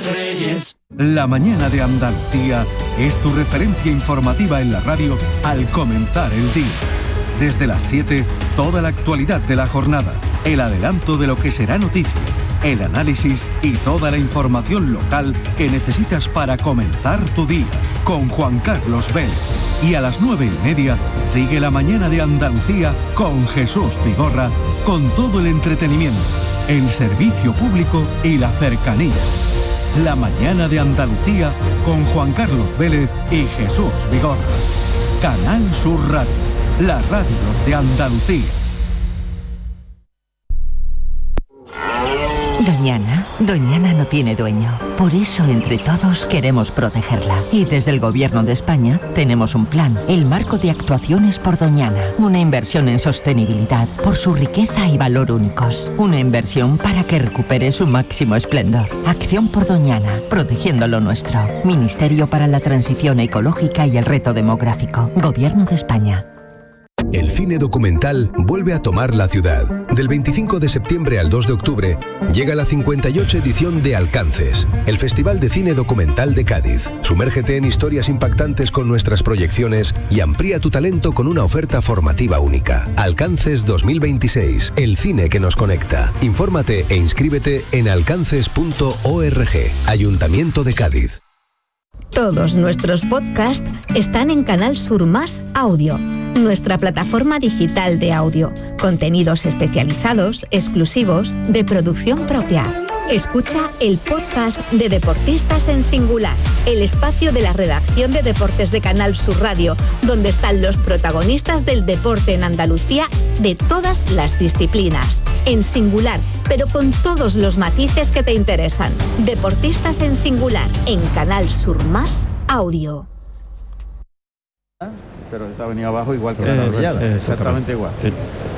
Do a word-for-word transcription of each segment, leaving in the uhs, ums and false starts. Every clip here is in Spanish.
Reyes. La mañana de Andalucía es tu referencia informativa en la radio al comenzar el día. Desde las siete, toda la actualidad de la jornada, el adelanto de lo que será noticia, el análisis y toda la información local que necesitas para comenzar tu día. Con Juan Carlos Vélez. Y a las nueve y media sigue la mañana de Andalucía con Jesús Vigorra, con todo el entretenimiento, el servicio público y la cercanía. La mañana de Andalucía con Juan Carlos Vélez y Jesús Vigorra. Canal Sur Radio, la radio de Andalucía. Doñana, Doñana no tiene dueño. Por eso entre todos queremos protegerla. Y desde el Gobierno de España tenemos un plan, el Marco de Actuaciones por Doñana. Una inversión en sostenibilidad por su riqueza y valor únicos. Una inversión para que recupere su máximo esplendor. Acción por Doñana, protegiendo lo nuestro. Ministerio para la Transición Ecológica y el Reto Demográfico. Gobierno de España. El cine documental vuelve a tomar la ciudad. Del veinticinco de septiembre al dos de octubre llega la cincuenta y ocho edición de Alcances, el Festival de Cine Documental de Cádiz. Sumérgete en historias impactantes con nuestras proyecciones y amplía tu talento con una oferta formativa única. Alcances dos mil veintiséis, el cine que nos conecta. Infórmate e inscríbete en alcances punto org. Ayuntamiento de Cádiz. Todos nuestros podcasts están en Canal Sur Más Audio, nuestra plataforma digital de audio. Contenidos especializados, exclusivos, de producción propia. Escucha el podcast de Deportistas en Singular, el espacio de la redacción de deportes de Canal Sur Radio, donde están los protagonistas del deporte en Andalucía de todas las disciplinas. En singular, pero con todos los matices que te interesan. Deportistas en Singular, en Canal Sur Más Audio. Pero se ha venido abajo igual que la Tablillada, exactamente igual. Sí.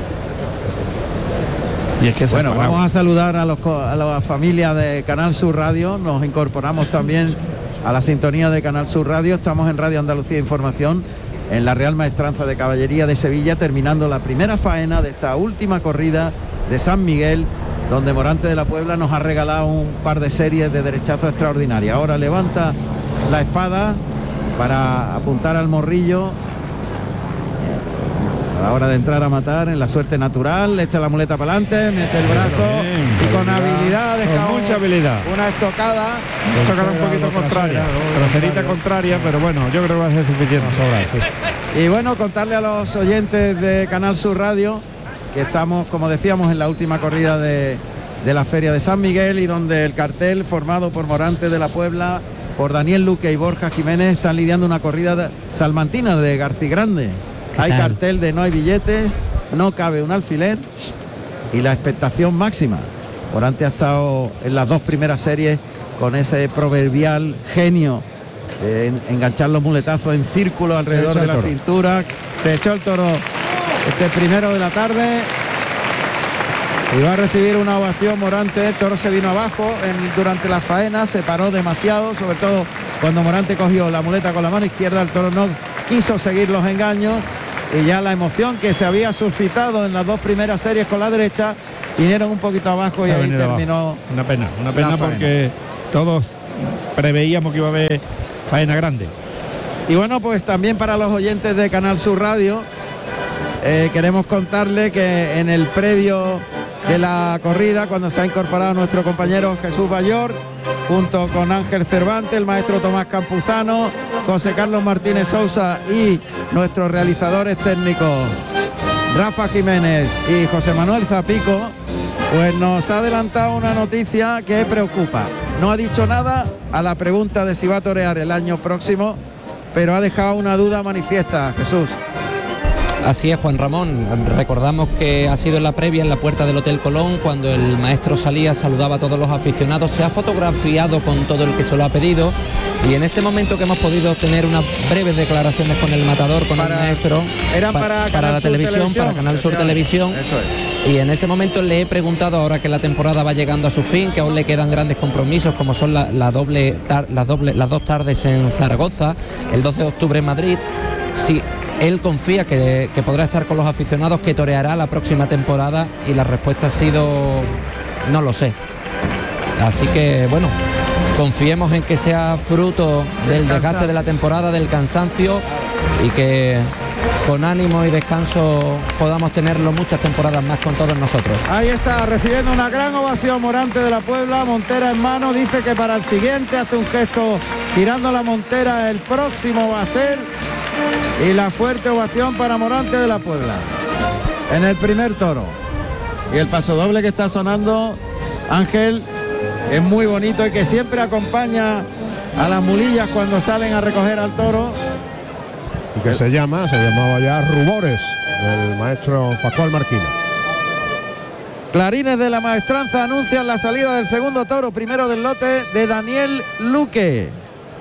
Y es que bueno, vamos a saludar a, los, a la familia de Canal Sur Radio. Nos incorporamos también a la sintonía de Canal Sur Radio. Estamos en Radio Andalucía Información, en la Real Maestranza de Caballería de Sevilla, terminando la primera faena de esta última corrida de San Miguel, donde Morante de la Puebla nos ha regalado un par de series de derechazo extraordinarias. Ahora levanta la espada para apuntar al morrillo a la hora de entrar a matar en la suerte natural. Le echa la muleta para adelante, mete el brazo bien, y con habilidad deja con mucha habilidad una estocada estocada un poquito contraria, traserita contraria, pero bueno, yo creo que va a ser suficiente. Sí. Y bueno, contarle a los oyentes de Canal Sur Radio que estamos, como decíamos, en la última corrida de, de la Feria de San Miguel, y donde el cartel formado por Morante de la Puebla, por Daniel Luque y Borja Jiménez están lidiando una corrida de, salmantina de Garcigrande. Hay cartel de no hay billetes, no cabe un alfiler y la expectación máxima. Morante ha estado en las dos primeras series con ese proverbial genio de en, enganchar los muletazos en círculo alrededor de la toro. cintura. Se echó el toro este primero de la tarde y va a recibir una ovación Morante. El toro se vino abajo en, durante la faena, se paró demasiado, sobre todo cuando Morante cogió la muleta con la mano izquierda. El toro no quiso seguir los engaños y ya la emoción que se había suscitado en las dos primeras series con la derecha vinieron un poquito abajo y ahí terminó. Abajo. Una pena, una pena porque todos preveíamos que iba a haber faena grande. Y bueno, pues también para los oyentes de Canal Sur Radio eh, queremos contarle que en el previo de la corrida, cuando se ha incorporado nuestro compañero Jesús Bayor, junto con Ángel Cervantes, el maestro Tomás Campuzano, José Carlos Martínez Sousa y nuestros realizadores técnicos Rafa Jiménez y José Manuel Zapico, pues nos ha adelantado una noticia que preocupa. No ha dicho nada a la pregunta de si va a torear el año próximo, pero ha dejado una duda manifiesta, Jesús. Así es, Juan Ramón. Recordamos que ha sido en la previa, en la puerta del Hotel Colón, cuando el maestro salía, saludaba a todos los aficionados, se ha fotografiado con todo el que se lo ha pedido, y en ese momento que hemos podido tener unas breves declaraciones con el matador, con para, el maestro, eran para, para, para la televisión, televisión, para Canal Sur Televisión, eso es. Y en ese momento le he preguntado, ahora que la temporada va llegando a su fin, que aún le quedan grandes compromisos, como son la, la doble, tar, la doble, las dos tardes en Zaragoza, el doce de octubre en Madrid, si él confía que, que podrá estar con los aficionados, que toreará la próxima temporada, y la respuesta ha sido no lo sé. Así que bueno, confiemos en que sea fruto del desgaste de la temporada, del cansancio, y que con ánimo y descanso podamos tenerlo muchas temporadas más con todos nosotros. Ahí está, recibiendo una gran ovación Morante de la Puebla, montera en mano, dice que para el siguiente hace un gesto tirando la montera, el próximo va a ser, y la fuerte ovación para Morante de la Puebla en el primer toro. Y el paso doble que está sonando, Ángel, es muy bonito y que siempre acompaña a las mulillas cuando salen a recoger al toro. Y que se llama, se llamaba ya Rumores, del maestro Pascual Marquina. Clarines de la maestranza anuncian la salida del segundo toro, primero del lote de Daniel Luque.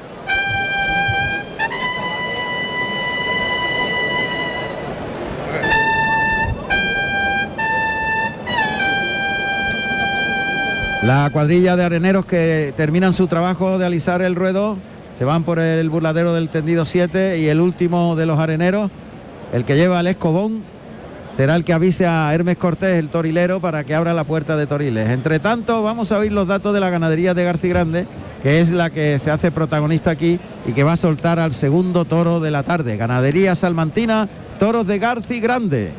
La cuadrilla de areneros que terminan su trabajo de alisar el ruedo se van por el burladero del tendido siete, y el último de los areneros, el que lleva el escobón, será el que avise a Hermes Cortés, el torilero, para que abra la puerta de Toriles. Entre tanto, vamos a oír los datos de la ganadería de Garcigrande, que es la que se hace protagonista aquí y que va a soltar al segundo toro de la tarde. Ganadería salmantina, toros de Garcigrande.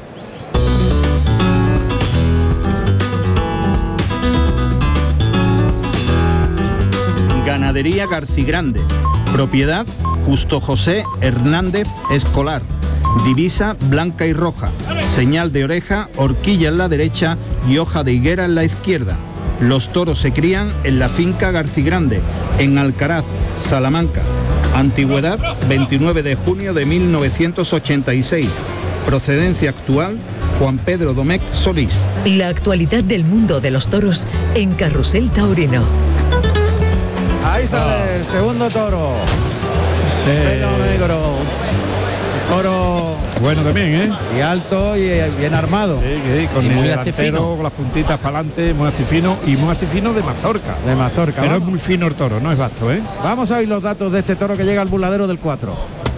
Ganadería Garcigrande. Propiedad Justo José Hernández Escolar. Divisa blanca y roja. Señal de oreja, horquilla en la derecha y hoja de higuera en la izquierda. Los toros se crían en la finca Garcigrande, en Alcaraz, Salamanca. Antigüedad veintinueve de junio de mil novecientos ochenta y seis. Procedencia actual Juan Pedro Domecq Solís. La actualidad del mundo de los toros en Carrusel Taurino. Ahí sale ah. el segundo toro. Eh. Pelo negro. Toro bueno también, ¿eh? Y alto y bien armado. Sí, sí, con y el muy delantero, con las puntitas para adelante, muy astifino y muy astifino de mazorca. De mazorca. Pero vamos. Es muy fino el toro, no es vasto, ¿eh? Vamos a ver los datos de este toro que llega al burladero del cuatro.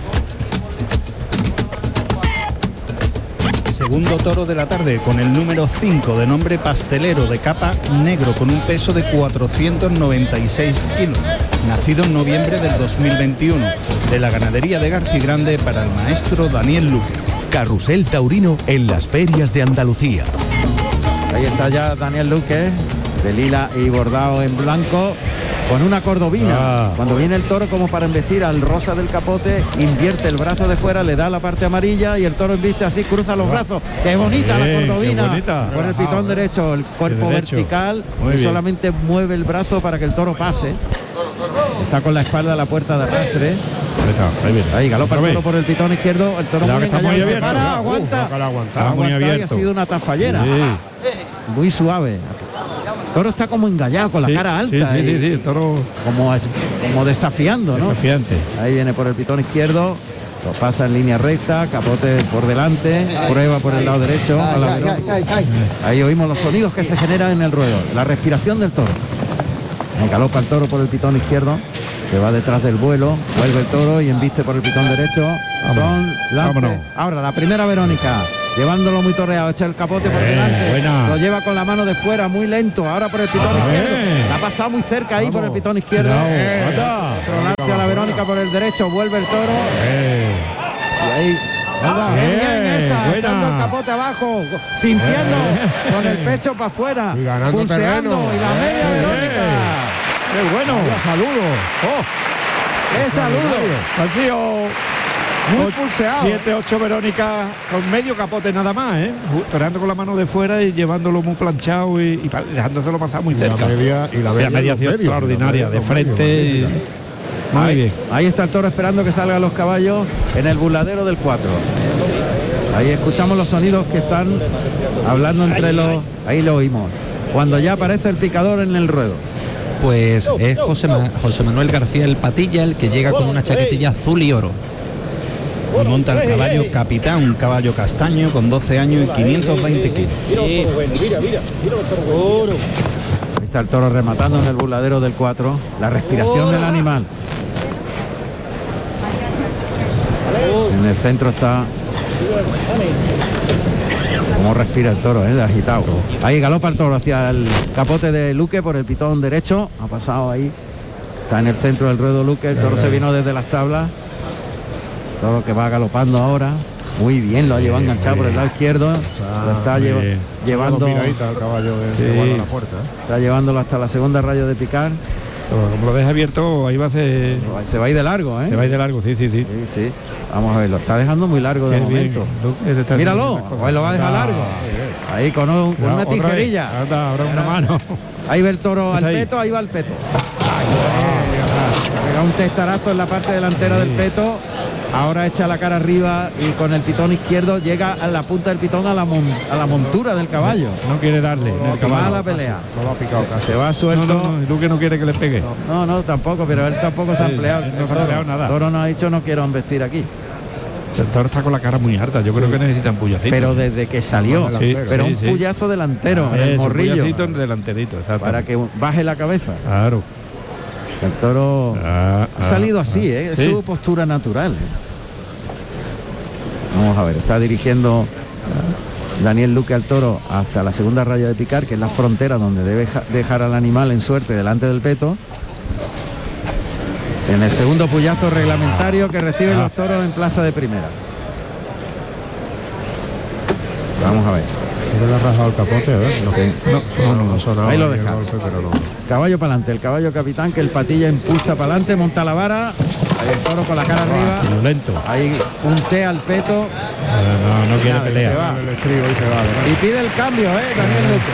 Segundo toro de la tarde, con el número cinco, de nombre Pastelero, de capa negro, con un peso de cuatrocientos noventa y seis kilos, nacido en noviembre del dos mil veintiuno, de la ganadería de Garcigrande, para el maestro Daniel Luque. Carrusel Taurino en las ferias de Andalucía. Ahí está ya Daniel Luque, de lila y bordado en blanco, con una cordobina. Ah. Cuando viene el toro, como para embestir al rosa del capote, invierte el brazo de fuera, le da la parte amarilla y el toro embiste así, cruza los brazos. ¡Qué bonita la cordobina! Bonita. Por el pitón derecho, el cuerpo derecho. vertical, y solamente mueve el brazo para que el toro pase. Está con la espalda a la puerta de arrastre. Ahí, viene. Ahí galopa el toro por el pitón izquierdo, el toro muy engañado, se para, uh, aguanta, no, aguanta, muy abierto. Y ha sido una tafallera, sí. Muy suave. El toro está como engallado, con la sí, cara alta, sí, sí, y sí, sí, el toro como, como desafiando, ¿no? Desafiante. Ahí viene por el pitón izquierdo, lo pasa en línea recta, capote por delante, prueba por el lado derecho. A la ahí oímos los sonidos que se generan en el ruedo, la respiración del toro. Me galopa el toro por el pitón izquierdo, se va detrás del vuelo, vuelve el toro y embiste por el pitón derecho. Vámonos. Ahora la primera Verónica, llevándolo muy torreado, echa el capote por eh, delante, buena. Lo lleva con la mano de fuera, muy lento, ahora por el pitón ah, izquierdo, eh. la ha pasado muy cerca ahí. Vamos. Por el pitón izquierdo, eh. Otro a la Verónica por el derecho, vuelve el toro, eh. y ahí ah, bien, bien esa, buena. Echando el capote abajo, sintiendo eh. con el pecho para afuera, y pulseando terreno. Y la media eh. Verónica. ¡Qué bueno! ¡Qué saludo! ¡Oh! ¡Qué saludo! Han sido muy pulseado. Siete, ocho Verónica con medio capote nada más, ¿eh? Toreando con la mano de fuera y llevándolo muy planchado y, y dejándoselo pasar muy cerca. Y la media, y la media, y la media extraordinaria, media, de frente. Medio, muy ahí, bien. Ahí está el toro esperando que salgan los caballos en el burladero del cuatro. Ahí escuchamos los sonidos que están hablando entre los... Ahí lo oímos. Cuando ya aparece el picador en el ruedo. Pues es José, Ma José Manuel García el Patilla, el que llega con una chaquetilla azul y oro. Y monta el caballo Capitán, un caballo castaño con doce años y quinientos veinte kilos. Ahí está el toro rematando en el burladero del cuatro. La respiración del animal. En el centro está... Cómo respira el toro, ¿eh? De agitado. Ahí galopa el toro hacia el capote de Luque por el pitón derecho. Ha pasado ahí Está en el centro del ruedo Luque, el toro se vino desde las tablas. Todo lo que va galopando ahora. Muy bien, lo ha llevado enganchado por el lado izquierdo. Lo está lleva, llevando. El caballo de, Sí. de la puerta, ¿eh? Está llevándolo hasta la segunda raya de picar. Pero como lo deja abierto, ahí va a hacer. Se va a ir de largo, ¿eh? Se va a ir de largo, sí, sí, sí. Sí, sí. Vamos a ver, lo está dejando muy largo de Qué bien. momento. Lo- está Míralo, haciendo una cosa. pues lo va a dejar Anda. largo. Ahí con, un- con Cuidado, una otra vez. tijerilla. Anda, ahora una Ahora mano. Ahí va el toro al Está ahí. peto, ahí va el peto. Pega un testarazo en la parte delantera del peto. Ahora echa la cara arriba y con el pitón izquierdo llega a la punta del pitón a la, mon- a la montura del caballo. No quiere darle. en el Que va a caballo. la pelea. No lo ha picado casi. Se va suelto. No, no, no, y Luque no quiere que le pegue. No, no, tampoco, pero él tampoco se ha Sí, empleado. él no el se ha empleado toro. nada. El toro no ha dicho no quiero embestir aquí. El toro está con la cara muy harta. Yo creo que necesita un pullacito. Pero desde que salió, Sí, pero sí, un sí. puyazo delantero en el Eso, un morrillo puñacito en delanterito, exacto. para que baje la cabeza. Claro. El toro Ah, ha salido ah, así, ah. ¿eh? Es Sí. su postura natural. Vamos a ver, está dirigiendo Daniel Luque al toro hasta la segunda raya de picar, que es la frontera donde debe ja- dejar al animal en suerte delante del peto. En el segundo puyazo reglamentario que reciben los toros en plaza de primera. Vamos a ver. ¿No le ha rajado el capote? A ver, no. Sí. No, no, no ha sonado Ahí lo el deja. golpe, pero no. Caballo para adelante, el caballo capitán, que el patilla impulsa para adelante, monta la vara. Ahí el toro con la cara arriba. Lento. Ahí puntea al peto. No, no quiere Nada, y pelear. se va. El estribo y se va. ¿verdad? Y pide el cambio, ¿eh? Daniel Luque.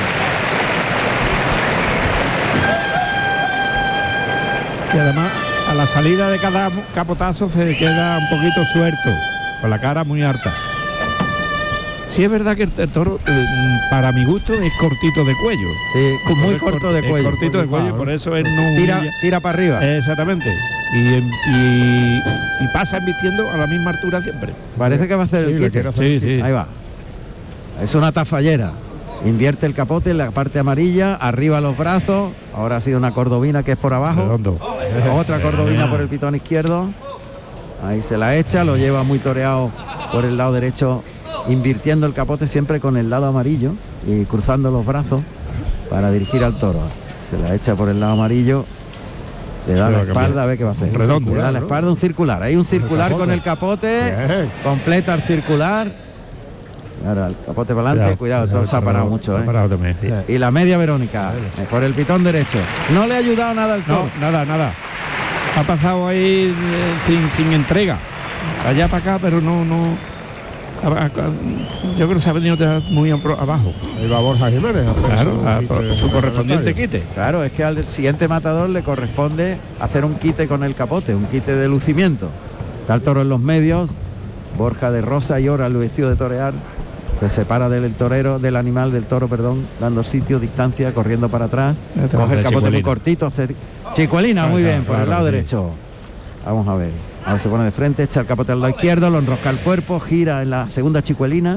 Y además, a la salida de cada capotazo se queda un poquito suelto, con la cara muy harta. Sí es verdad que el, el toro, eh, para mi gusto, es cortito de cuello. Sí, con muy Es corto cor- de es cuello. cortito de cuello, por eso él no Tira, humilla. tira para arriba. Exactamente. Y, em- y, y pasa embistiendo a la misma altura siempre. Parece que va a hacer Sí, el le quite. quiere hacer Sí, el quite. sí. Ahí va. Es una tafallera. Invierte el capote en la parte amarilla, arriba los brazos. Ahora ha sido una cordobina que es por abajo. Redondo. Otra cordobina por el pitón izquierdo. Ahí se la echa, lo lleva muy toreado por el lado derecho, invirtiendo el capote siempre con el lado amarillo y cruzando los brazos para dirigir al toro. Se la echa por el lado amarillo, le da Se la va a cambiar. espalda, a ver qué va a hacer. Redondo, Le da la ¿no? espalda, un circular. Hay un circular capote. con el capote, Bien. completa el circular. Ahora el capote para adelante, cuidado, el toro se ha parado mucho, Se ha ¿eh? parado también. Y la media Verónica, eh, por el pitón derecho. No le ha ayudado nada al No, toro. nada, nada. Ha pasado ahí eh, sin, sin entrega. Allá para acá, pero no, no. a- a- yo creo que se ha venido ya muy apro- abajo. Ahí va Borja Jiménez a hacer Claro, su a- quite por su correspondiente reglamentario. quite. Claro, es que al siguiente matador le corresponde hacer un quite con el capote, un quite de lucimiento. Está el toro en los medios, Borja de Rosa y ahora el vestido de torear. Se separa del torero, del animal, del toro, perdón, dando sitio, distancia, corriendo para atrás. Este va a Coge el hacer capote muy chicuelina. cortito. hace- Chicuelina, muy Claro, bien, por claro, el lado sí. derecho. Vamos a ver. Ahora se pone de frente, echa el capote al lado izquierdo, lo enrosca el cuerpo, gira en la segunda chicuelina.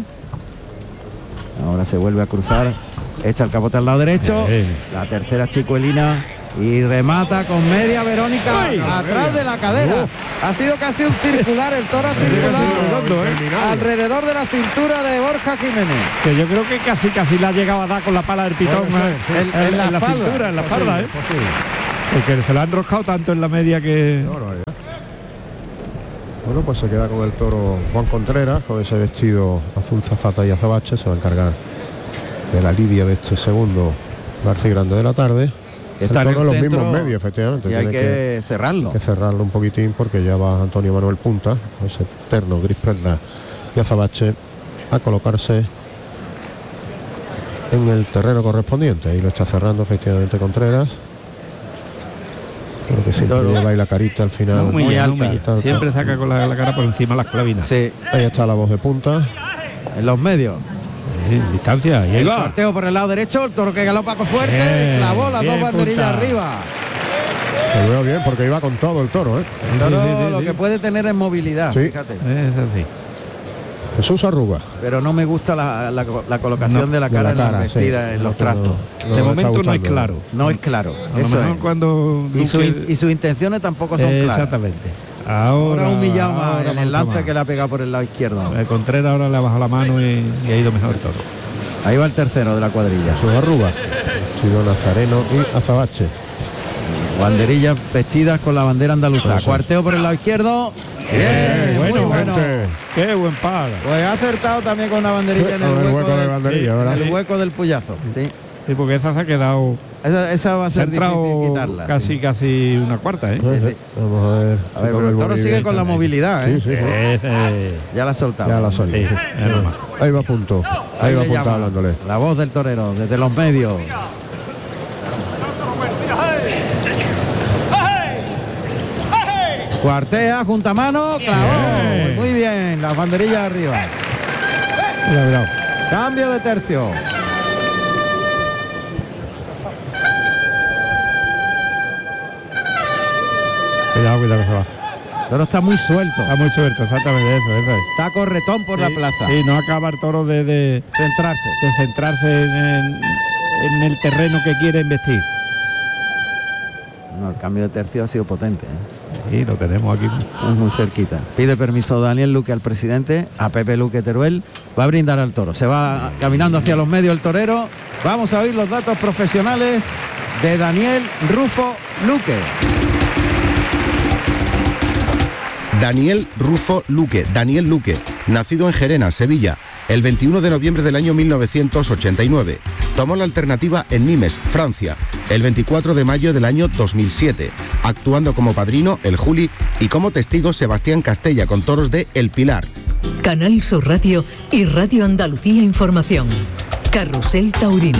Ahora se vuelve a cruzar, echa el capote al lado derecho, Bien. la tercera chicuelina y remata con media Verónica Ay, atrás de la cadera. Ha sido casi un circular, el toro ha circulado ¿eh? alrededor de la cintura de Borja Jiménez. Que yo creo que casi casi la ha llegado a dar con la pala del pitón Puede ser, eh, sí. en, En- en la la espalda. cintura, en la espalda, ¿eh? Posible, posible. Porque se la han enroscado tanto en la media que. Qué barbaridad. Bueno, pues se queda con el toro Juan Contreras, con ese vestido azul zafata y azabache. Se va a encargar de la lidia de este segundo García Grande de la tarde. Está el en toro el en los centro mismos medios, efectivamente. y hay Tiene que cerrarlo. que cerrarlo un poquitín porque ya va Antonio Manuel Punta, ese terno gris perla y azabache, a colocarse en el terreno correspondiente. Ahí lo está cerrando efectivamente Contreras. Creo que siempre Toro. lleva ahí la carita al final. No humilla, muy no alta. humilla. Está- Siempre saca con la, la cara por encima las clavinas. Sí, Ahí está la voz de Punta. en los medios. Sí, distancia. Y ahí El va. sorteo por el lado derecho, el toro que galopa con fuerte, Bien, clavó las bien, dos banderillas Punta. arriba. Lo veo bien porque iba con todo el toro, ¿eh? El toro Sí, sí, sí, lo sí. que puede tener es movilidad, Sí. fíjate. Es así. Jesús Arruga. Pero no me gusta la, la- la colocación No, de la de cara la en las cara, vestidas, sí. en los No, pero trastos. no, De no momento está no es gustando. claro. No es claro. A lo Eso mejor es. cuando Y, su- Luque- y sus intenciones tampoco son claras. Exactamente. Ahora Ahora ha humillado más ahora en me el gusta lance más. que le ha pegado por el lado izquierdo. El Contreras ahora le ha bajado la mano y, y ha ido mejor todo. Ahí va el tercero de la cuadrilla. Jesús Arruga. Sido Nazareno y Azabache. Banderillas vestidas con la bandera andaluza. Cuarteo por el lado izquierdo. Bien, bueno, muy bueno. Qué buen palo. Pues ha acertado también con una banderilla en el, el hueco, hueco de del, banderilla, en ¿verdad? el hueco del puyazo. Sí. Sí, porque esa se ha quedado. Esa, esa va a ser difícil centrado quitarla. casi, sí. casi una cuarta, ¿eh? Sí, sí. Vamos a ver. A ver, pero el toro sigue con la movilidad, ¿eh? Sí, sí, sí. Eh, Ya la ha soltado. Ya la ha salido. sí, es normal. Ahí va a punto. Ahí, Ahí va a le punto llama. hablándole. La voz del torero, desde los medios. Cuartea, junta mano, clavó. Bien. Muy bien, las banderillas arriba. Cuidado, cuidado. Cambio de tercio. Cuidado, cuidado que se va. Pero está muy suelto. Está muy suelto, exactamente eso, eso es. Está corretón por la Sí, plaza. Sí, no acaba el toro de, de, Centrarse. de centrarse en, en- en el terreno que quiere investir. No, el cambio de tercio ha sido potente, ¿eh? Sí, lo tenemos aquí. Es muy cerquita. Pide permiso Daniel Luque al presidente, a Pepe Luque Teruel. Va a brindar al toro. Se va caminando hacia los medios el torero. Vamos a oír los datos profesionales de Daniel Rufo Luque. Daniel Rufo Luque, Daniel Luque, nacido en Gerena, Sevilla, el veintiuno de noviembre del año mil novecientos ochenta y nueve. Tomó la alternativa en Nimes, Francia, el veinticuatro de mayo del año dos mil siete, actuando como padrino el Juli y como testigo Sebastián Castella con toros de El Pilar. Canal Sur Radio y Radio Andalucía Información. Carrusel Taurino.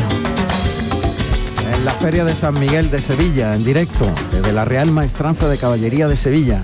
En la Feria de San Miguel de Sevilla, en directo, desde la Real Maestranza de Caballería de Sevilla.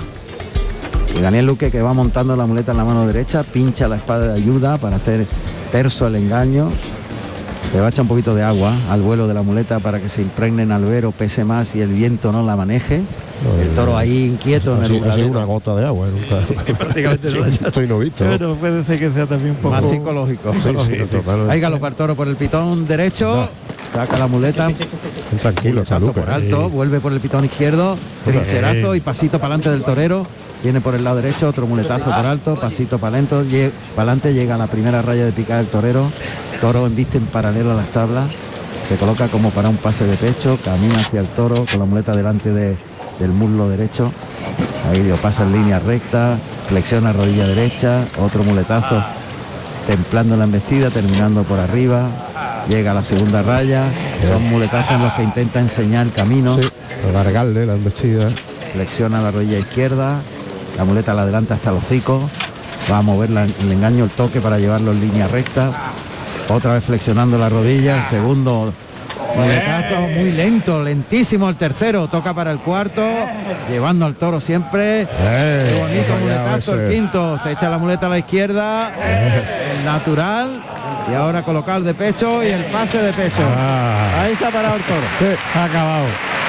Y Daniel Luque, que va montando la muleta en la mano derecha, pincha la espada de ayuda para hacer terso el engaño. Le va a echar un poquito de agua al vuelo de la muleta para que se impregne en albero, pese más y el viento no la maneje. El toro ahí inquieto en el Así, así umbradero. una gota de agua. ¿eh? Nunca. Prácticamente Sí, no la echa. estoy no visto. Pero puede ser que sea también un poco Más psicológico. Sí, sí, total. Ahí galopa el toro por el pitón derecho. Saca la muleta. Tranquilo, está Luque. Por alto, vuelve por el pitón izquierdo, trincherazo y pasito para adelante del torero. Viene por el lado derecho, otro muletazo por alto, pasito para lento, para adelante, llega a la primera raya de picar el torero. Toro embiste en paralelo a las tablas, se coloca como para un pase de pecho, camina hacia el toro con la muleta delante de, del muslo derecho. Ahí lo pasa en línea recta, flexiona rodilla derecha, otro muletazo, templando la embestida, terminando por arriba. Llega a la segunda raya, son muletazos en los que intenta enseñar el camino. Sí, alargarle la embestida. Flexiona la rodilla izquierda, la muleta la adelanta hasta el hocico, va a mover la- el engaño, el toque para llevarlo en línea recta. Otra vez flexionando la rodilla, el segundo muletazo, muy lento, lentísimo el tercero, toca para el cuarto, llevando al toro siempre. Eh, Qué bonito vaya muletazo el ese. quinto, se echa la muleta a la izquierda, el natural, y ahora colocar de pecho y el pase de pecho. Ah. Ahí se ha parado el toro. Se ha acabado.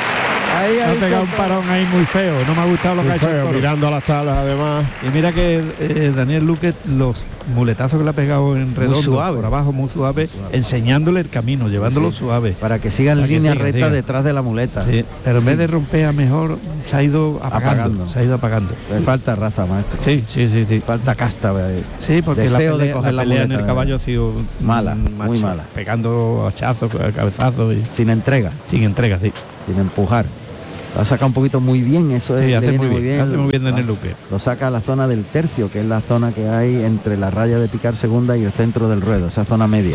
Ahí ha Ha dicho pegado el un toro. parón ahí muy feo. No me ha gustado lo que ha Muy hecho el feo, toro. mirando a las tablas además. Y mira que eh, Daniel Luque, los muletazos que le ha pegado en redondo, suave. por abajo, muy suave, enseñándole el camino, llevándolo Sí, suave. para que siga en Para que línea siga, recta siga. detrás de la muleta. Sí, pero en Sí. vez de romper a mejor, se ha ido apagando. Apagando. Se ha ido apagando. Le falta raza, maestro. Sí, sí, sí, sí. Falta casta. eh. Sí, porque Deseo la de pelea, coger la la pelea en muleta, el caballo ha sido Mala, mm, muy macho, mala. Pegando hachazos, cabezazos y Sin entrega, sin entrega, sí. sin empujar. Lo ha sacado un poquito muy bien, eso es, Sí, le hace viene muy bien, hace muy bien Daniel Luque. Lo saca a la zona del tercio, que es la zona que hay entre la raya de picar segunda y el centro del ruedo, esa zona media.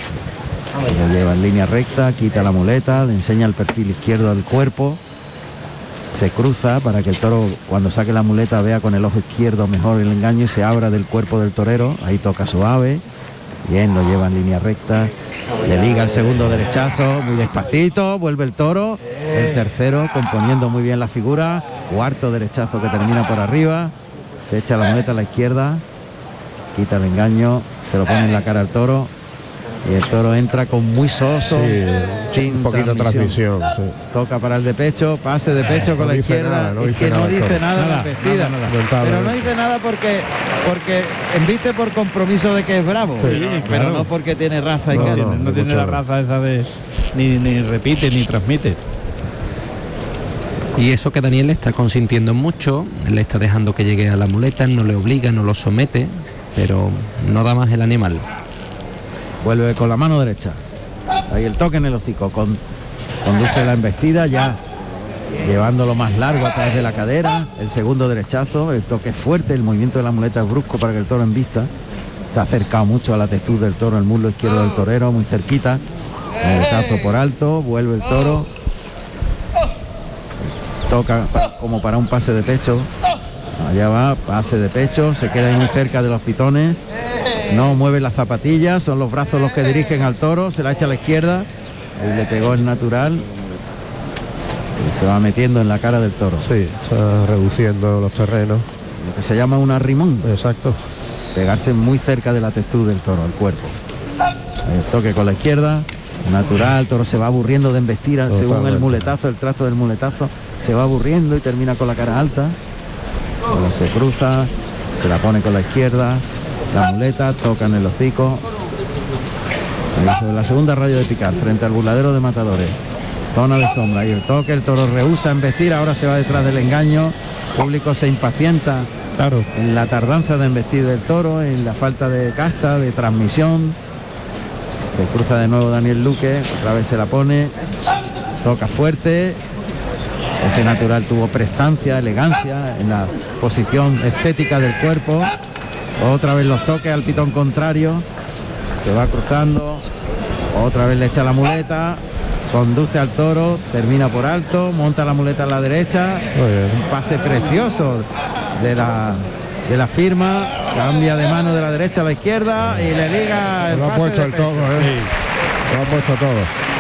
Lo lleva en línea recta, quita la muleta, le enseña el perfil izquierdo del cuerpo, se cruza para que el toro cuando saque la muleta vea con el ojo izquierdo mejor el engaño y se abra del cuerpo del torero. Ahí toca suave, bien, lo lleva en línea recta, le liga el segundo derechazo muy despacito, vuelve el toro, el tercero componiendo muy bien la figura, cuarto derechazo que termina por arriba, se echa la muleta a la izquierda, quita el engaño, se lo pone en la cara al toro y el toro entra con muy soso, Sí, sin un poquito de transmisión. sí. toca para el de pecho, pase de pecho con no la dice izquierda, nada, no es dice que no nada el dice toro. nada en la Nada, embestida, nada, nada. Contable. pero no dice nada porque porque embiste por compromiso de que es bravo, Sí, pero claro. no porque tiene raza y No, cara. tiene, no ni tiene mucho la menos. raza esa de ni, ni repite ni transmite. Y eso que Daniel está consintiendo mucho, le está dejando que llegue a la muleta, no le obliga, no lo somete, pero no da más el animal. Vuelve con la mano derecha, ahí el toque en el hocico, con, conduce la embestida, ya llevándolo más largo a través de la cadera, el segundo derechazo, el toque fuerte, el movimiento de la muleta es brusco para que el toro en vista. Se ha acercado mucho a la textura del toro, el muslo izquierdo del torero, muy cerquita. Muletazo por alto, vuelve el toro. Toca como para un pase de pecho. Allá va, pase de pecho, se queda ahí muy cerca de los pitones. No mueve las zapatillas, son los brazos los que dirigen al toro, se la echa a la izquierda. Ahí le pegó el natural. Y se va metiendo en la cara del toro. Sí, está reduciendo los terrenos. Lo que se llama un arrimón. Exacto. Pegarse muy cerca de la textura del toro, el cuerpo. El toque con la izquierda, natural, el toro se va aburriendo de embestir. Totalmente. Según el muletazo, el trazo del muletazo, se va aburriendo y termina con la cara alta. Cuando se cruza, se la pone con la izquierda, la muleta, toca en el hocico. Ahí, la segunda radio de picar, frente al burladero de Matadores. Zona de sombra y el toque, el toro rehúsa embestir, ahora se va detrás del engaño. El público se impacienta. Claro. En la tardanza de embestir del toro, en la falta de casta, de transmisión. Se cruza de nuevo Daniel Luque, otra vez se la pone, toca fuerte. Ese natural tuvo prestancia, elegancia en la posición estética del cuerpo. Otra vez los toques al pitón contrario, se va cruzando, otra vez le echa la muleta, conduce al toro, termina por alto, monta la muleta a la derecha, un pase precioso de la de la firma, cambia de mano de la derecha a la izquierda y le liga el lo pase ha puesto de el pecho. todo, ¿eh? Sí. Lo ha puesto todo.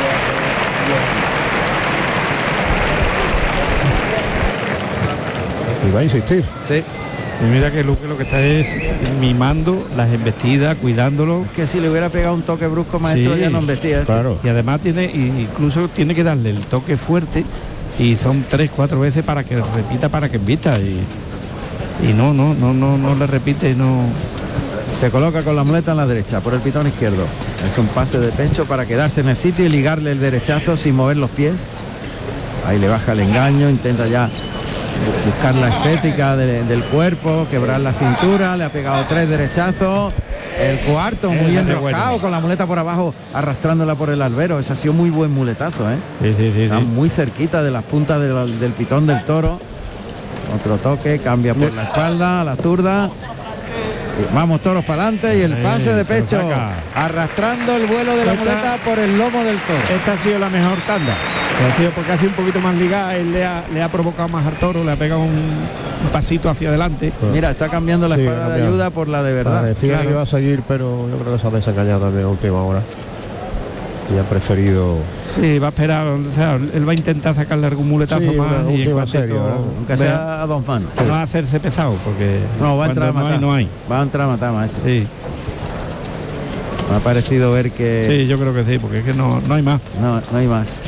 Y va a insistir. Sí. Y mira que Luque lo que está es mimando las embestidas, cuidándolo. Es que si le hubiera pegado un toque brusco, maestro, sí, ya no embestía. Este. Claro. Y además tiene, incluso tiene que darle el toque fuerte y son tres, cuatro veces para que repita, para que embista. Y, y no, no, no, no, no le repite, no. Se coloca con la muleta en la derecha, por el pitón izquierdo. Es un pase de pecho para quedarse en el sitio y ligarle el derechazo sin mover los pies. Ahí le baja el engaño, intenta ya buscar la estética de, del cuerpo, quebrar la cintura, le ha pegado tres derechazos, el cuarto muy eh, enroscado, bueno. Con la muleta por abajo, arrastrándola por el albero. Ese ha sido muy buen muletazo, ¿eh? Sí, sí, sí, Está sí. muy cerquita de las puntas de la, del pitón del toro. Otro toque, cambia por la espalda a la zurda. Y vamos toros para adelante y el pase de pecho, arrastrando el vuelo de la muleta por el lomo del toro. Esta ha sido la mejor tanda. Ha sido porque ha sido un poquito más ligada, él le ha, le ha provocado más al toro, le ha pegado un, un pasito hacia adelante. Mira, está cambiando la Sí, espada de ayuda por la de verdad. Decía Claro. que iba a seguir, pero yo creo que se ha desengañado también a última hora. Y ha preferido. Sí, va a esperar, o sea, él va a intentar sacarle algún muletazo Sí, más una y en última cuantito serie, ¿verdad? Aunque sea a dos manos. no va a hacerse pesado, porque No, va a entrar a cuando no matar. hay, no hay. Va a entrar a matar, maestro. Sí, Me ha parecido ver que sí, yo creo que sí, porque es que no, no hay más. no, no hay más.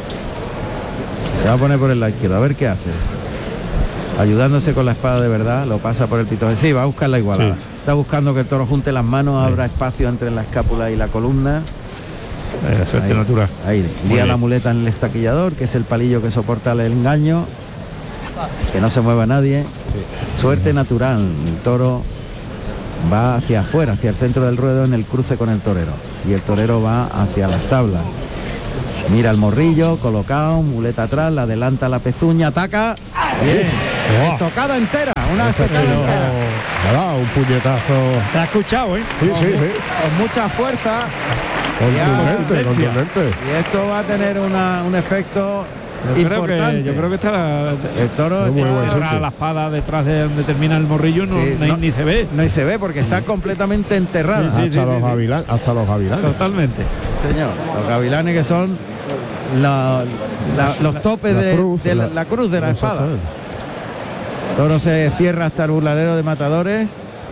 Se va a poner por el lado izquierdo, a ver qué hace. Ayudándose con la espada de verdad, lo pasa por el pitón. Sí, va a buscar la igualada. Sí. Está buscando que el toro junte las manos, abra espacio entre la escápula y la columna. Eh, suerte Ahí. natural. Ahí, Muy lía la bien. muleta en el estaquillador, que es el palillo que soporta el engaño. Que no se mueva nadie. Suerte natural. El toro va hacia afuera, hacia el centro del ruedo en el cruce con el torero. Y el torero va hacia las tablas. Mira el morrillo, colocado, muleta atrás, la adelanta la pezuña, ataca. Bien. Estocada entera, una estocada entera. Le ha dado un puñetazo. Se ha escuchado, ¿eh? Sí, sí, sí. Con mucha fuerza. Contundente, Ya. contundente. Y esto va a tener una, un efecto Yo creo, importante. que, yo creo que está la, El toro Es muy está- buen ahora sitio. la espada detrás de donde termina el morrillo no, Sí, no- no. ni se ve. no se ve porque está completamente enterrada. Sí, sí, hasta, sí, los sí. gavilanes, hasta los gavilanes. Totalmente. Señor, los gavilanes que son la- la- los topes La de, cruz, de la, la- la cruz de la espada. Exactamente. El toro se cierra hasta el burladero de Matadores.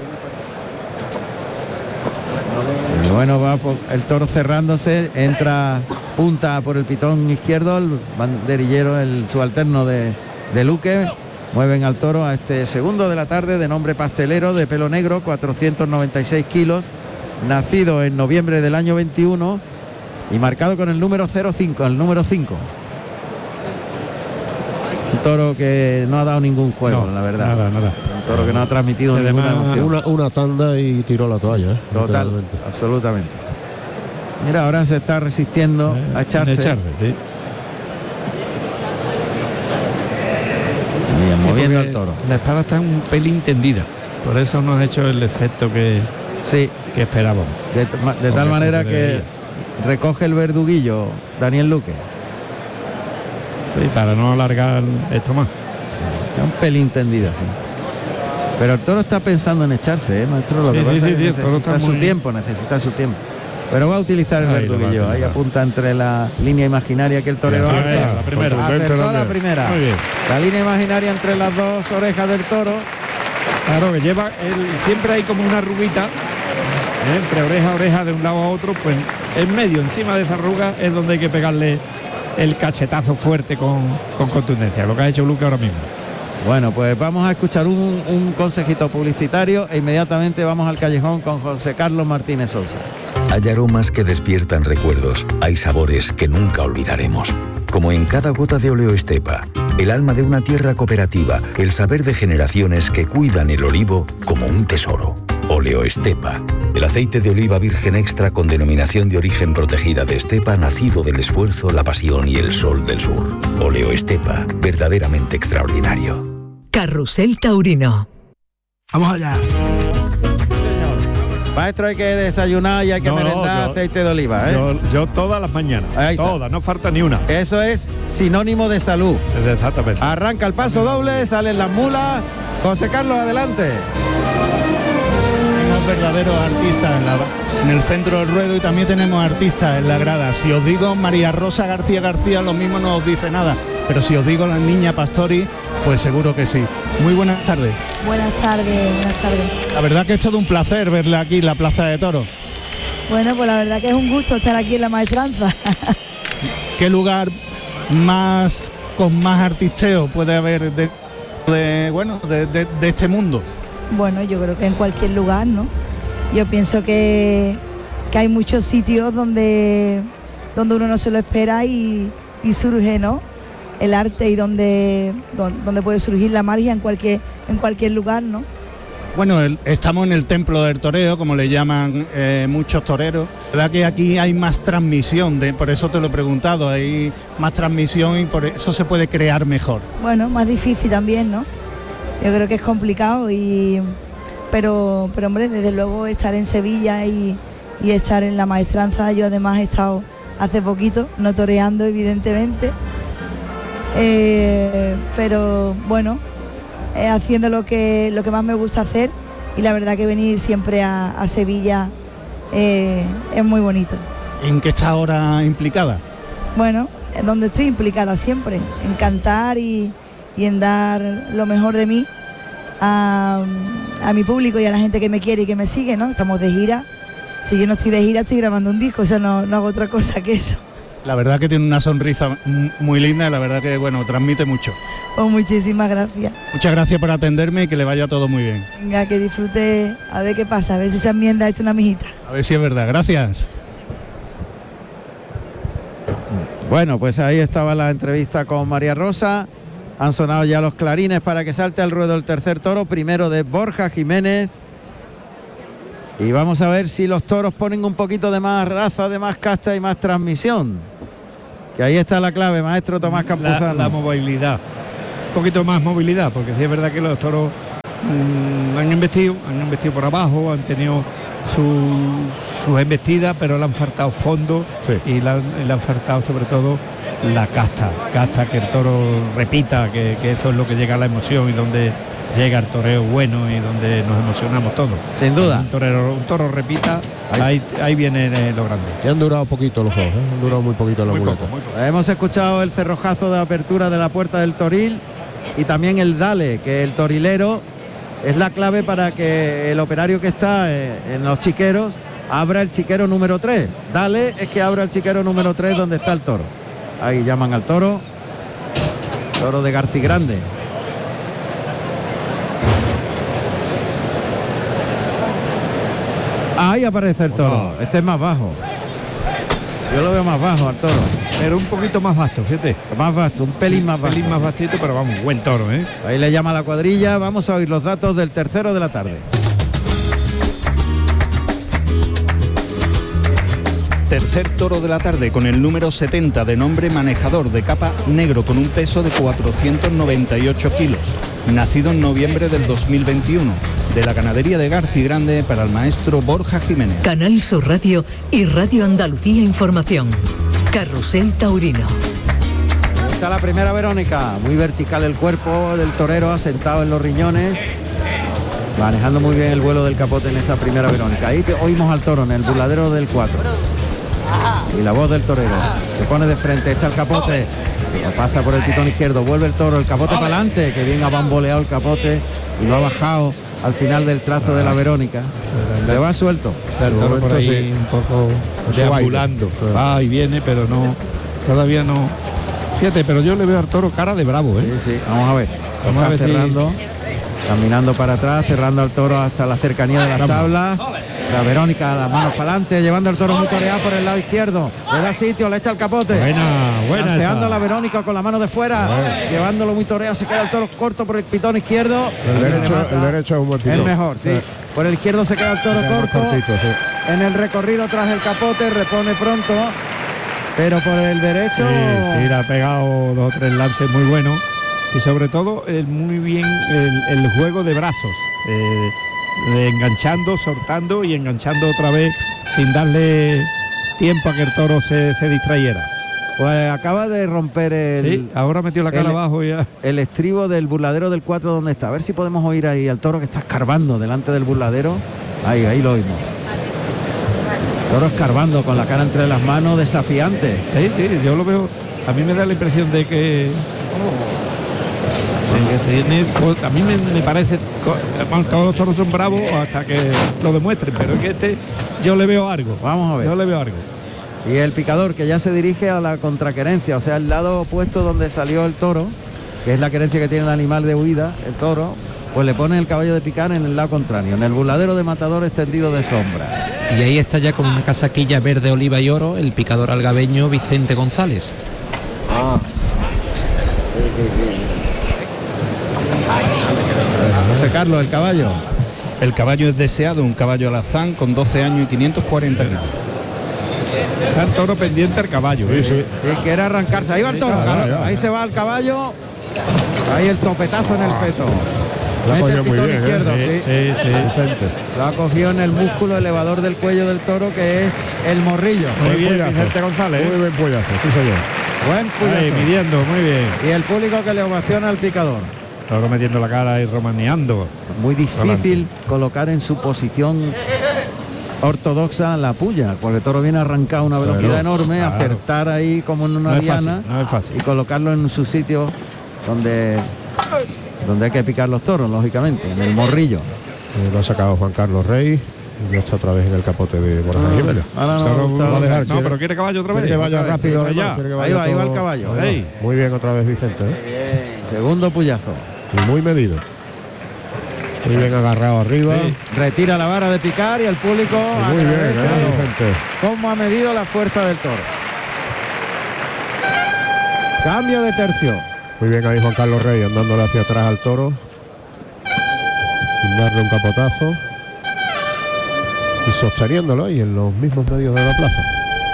Y bueno, va por el toro cerrándose, entra punta por el pitón izquierdo, el banderillero, el subalterno de, de Luque. Mueven al toro a este segundo de la tarde, de nombre Pastelero, de pelo negro, cuatrocientos noventa y seis kilos, nacido en noviembre del año veintiuno y marcado con el número cero cinco, el número cinco. Un toro que no ha dado ningún juego, No, la verdad. Nada, nada. Un toro que no ha transmitido Además, ninguna emoción. Una, una tanda y tiró la toalla. ¿eh? Total, Literalmente. absolutamente. Mira, ahora se está resistiendo a echarse. Echarse, sí. toro. La espada está un pelín tendida, por eso no ha hecho el efecto que, sí. que esperábamos. De, de tal manera que recoge el verduguillo Daniel Luque. Sí, para no alargar esto más. Está un pelín tendida, sí. Pero el toro está pensando en echarse, ¿eh, maestro? Lo sí, que sí, pasa sí, es que sí, el toro necesita está su muy... tiempo, necesita su tiempo. Pero va a utilizar el Ahí verduguillo. Ahí apunta entre la línea imaginaria que el torero Sí, acertó. la primera. Acertó la primera. Muy bien. La línea imaginaria entre las dos orejas del toro. Claro, que lleva el, siempre hay como una arruguita, ¿eh? Entre oreja a oreja de un lado a otro, pues en medio, encima de esa arruga, es donde hay que pegarle el cachetazo fuerte con, con contundencia, lo que ha hecho Luque ahora mismo. Bueno, pues vamos a escuchar un, un consejito publicitario e inmediatamente vamos al callejón con José Carlos Martínez Sousa. Hay aromas que despiertan recuerdos, hay sabores que nunca olvidaremos. Como en cada gota de Oleo Estepa, el alma de una tierra cooperativa, el saber de generaciones que cuidan el olivo como un tesoro. Oleo Estepa, el aceite de oliva virgen extra con denominación de origen protegida de Estepa, nacido del esfuerzo, la pasión y el sol del sur. Oleo Estepa, verdaderamente extraordinario. Carrusel Taurino. Vamos allá. Maestro, hay que desayunar y hay que No, merendar yo- aceite de oliva, ¿eh? Yo, yo todas las mañanas, Ahí está. todas, no falta ni una. Eso es sinónimo de salud. Exactamente. Arranca el paso doble, salen las mulas. José Carlos, adelante. Tenemos verdaderos artistas en, la- en el centro del ruedo y también tenemos artistas en la grada. Si os digo María Rosa García García, lo mismo no os dice nada. Pero si os digo la niña Pastori, pues seguro que sí. Muy buenas tardes. Buenas tardes, buenas tardes. La verdad que es todo un placer verla aquí en la Plaza de Toros. Bueno, pues la verdad que es un gusto estar aquí en la maestranza. ¿Qué lugar más con más artisteo puede haber de, de, bueno, de, de- de este mundo? Bueno, yo creo que en cualquier lugar, ¿no? Yo pienso que, que hay muchos sitios donde, donde uno no se lo espera y, y surge, ¿no? El arte y donde, don- donde puede surgir la magia en cualquier, en cualquier lugar, ¿no? Bueno, el- estamos en el templo del toreo, como le llaman eh, muchos toreros. La verdad que aquí hay más transmisión, de, por eso te lo he preguntado, hay más transmisión y por eso se puede crear mejor. Bueno, más difícil también, ¿no? Yo creo que es complicado y pero pero hombre, desde luego estar en Sevilla y, y estar en la maestranza, yo además he estado hace poquito, no toreando evidentemente, eh, pero bueno, eh, haciendo lo que lo que más me gusta hacer y la verdad que venir siempre a, a Sevilla eh, es muy bonito. ¿En qué está ahora implicada? Bueno, en donde estoy implicada siempre, en cantar y, y en dar lo mejor de mí a, a mi público y a la gente que me quiere y que me sigue, ¿no? Estamos de gira. Si yo no estoy de gira, estoy grabando un disco, o sea, no, no hago otra cosa que eso. La verdad que tiene una sonrisa m- muy linda y la verdad que, bueno, transmite mucho. Pues muchísimas gracias. Muchas gracias por atenderme y que le vaya todo muy bien. Venga, que disfrute, a ver qué pasa, a ver si se enmienda esto una mijita. A ver si es verdad. Gracias. Bueno, pues ahí estaba la entrevista con María Rosa. Han sonado ya los clarines para que salte al ruedo el tercer toro, primero de Borja Jiménez. Y vamos a ver si los toros ponen un poquito de más raza, de más casta y más transmisión. Que ahí está la clave, maestro Tomás Campuzano. La, la movilidad, un poquito más movilidad, porque sí es verdad que los toros mmm, han embestido, han embestido por abajo, han tenido su- sus embestidas, pero le han faltado fondo y le han, y le han faltado sobre todo la casta, casta que el toro repita, que, que eso es lo que llega a la emoción y donde llega el toreo bueno y donde nos emocionamos todos. Sin duda. Un, torero, un toro repita, ahí, ahí viene eh, lo grande. Y han durado poquito los dos, ¿eh? Han durado muy poquito los Muy muletas. poco, muy poco. Hemos escuchado el cerrojazo de apertura de la puerta del toril y también el dale, que el torilero es la clave para que el operario que está eh, en los chiqueros abra el chiquero número tres. Dale es que abra el chiquero número tres donde está el toro. Ahí llaman al toro. Toro de Garci Grande. Ahí aparece el toro. Este es más bajo. Yo lo veo más bajo al toro. Pero un poquito más vasto, fíjate. Más vasto, un pelín más Un vasto. pelín más vastito, pero vamos, buen toro, ¿eh? Ahí le llama la cuadrilla. Vamos a oír los datos del tercero de la tarde. Tercer toro de la tarde con el número setenta de nombre Manejador, de capa negro con un peso de cuatrocientos noventa y ocho kilos. nacido en noviembre del dos mil veintiuno, de la ganadería de Garci Grande para el maestro Borja Jiménez. Canal Sur Radio y Radio Andalucía Información. Carrusel Taurino. Está la primera Verónica, muy vertical el cuerpo del torero, asentado en los riñones, manejando muy bien el vuelo del capote en esa primera Verónica. Ahí oímos al toro en el burladero del cuatro. Y la voz del torero. Se pone de frente, echa el capote, pasa por el pitón izquierdo, vuelve el toro, el capote para adelante, que bien ha bamboleado el capote y lo ha bajado al final del trazo de la Verónica. Le va suelto. El toro por ahí un poco deambulando. Va y viene, pero no, todavía no. Fíjate, pero yo le veo al toro cara de bravo, ¿eh? Sí, sí, vamos a ver. Vamos a ver cerrando, si... caminando para atrás, cerrando al toro hasta la cercanía de las Vamos. tablas. La Verónica, las manos para adelante, llevando el toro muy toreado por el lado izquierdo. Le da sitio, le echa el capote. Buena, buena. Lanceando a la Verónica con la mano de fuera, bueno. llevándolo muy toreado. Se queda el toro corto por el pitón izquierdo. El derecho, el derecho es un buen pitón. El mejor, sí. sí. Por el izquierdo se queda el toro corto. Cortito, sí. En el recorrido tras el capote, repone pronto. Pero por el derecho... Sí, sí, le ha pegado dos o tres lances muy buenos. Y sobre todo, el, muy bien el, el juego de brazos. Eh, de enganchando, soltando y enganchando otra vez sin darle tiempo a que el toro se, se distrayera. Pues acaba de romper el... Sí, ahora metió la cara el, abajo ya. El estribo del burladero del cuatro donde está. A ver si podemos oír ahí al toro que está escarbando delante del burladero. Ahí, ahí lo oímos. Toro escarbando con la cara entre las manos, desafiante. Sí, sí, yo lo veo. A mí me da la impresión de que... Que tiene, a mí me, me parece, bueno, todos los toros son bravos hasta que lo demuestren, pero es que este yo le veo algo. Vamos a ver. Yo le veo algo. Y el picador que ya se dirige a la contraquerencia, o sea, el lado opuesto donde salió el toro, que es la querencia que tiene el animal de huida, el toro, pues le pone el caballo de picar en el lado contrario, en el burladero de matador extendido de sombra. Y ahí está ya con una casaquilla verde, oliva y oro, el picador algabeño Vicente González. Ah. José Carlos, el caballo. El caballo es deseado, un caballo alazán con doce años y quinientos cuarenta gramos. Está el toro pendiente al caballo. Sí, sí. Sí, quiere arrancarse. Ahí va el toro. Sí, claro, ya, ahí ya. Se va el caballo. Ahí el topetazo en el peto. Lo ha Mete cogido el pitón muy bien, izquierdo, ¿eh? sí. Sí, sí. Lo ha cogido en el músculo elevador del cuello del toro, que es el morrillo. Muy bien, Vicente González. Muy buen puyazo, sí señor. Buen puyazo. Ahí, midiendo, muy bien. Y el público que le ovaciona al picador. Toro metiendo la cara y romaneando. Muy difícil colocar en su posición ortodoxa la puya, porque el toro viene arrancado a una velocidad claro, enorme, claro. Acertar ahí como en una no diana es fácil, no es fácil. Y colocarlo en su sitio donde donde hay que picar los toros, lógicamente, en el morrillo. Eh, lo ha sacado Juan Carlos Rey y ya está otra vez en el capote de Borja no, Jiménez. Ahora no, no, no, dejar, no pero quiere caballo otra vez. Quiere que vaya otra rápido, vez, además, sí, que vaya ahí va, ahí va todo, el caballo. Ahí va. Muy bien otra vez Vicente. ¿eh? Segundo puyazo. Y muy medido. Muy bien agarrado arriba. Sí. Retira la vara de picar y el público y muy bien, ¿eh, Vicente? Cómo ha medido la fuerza del toro. Cambio de tercio. Muy bien ahí Juan Carlos Rey andándole hacia atrás al toro. Sin darle un capotazo. Y sosteniéndolo ahí en los mismos medios de la plaza.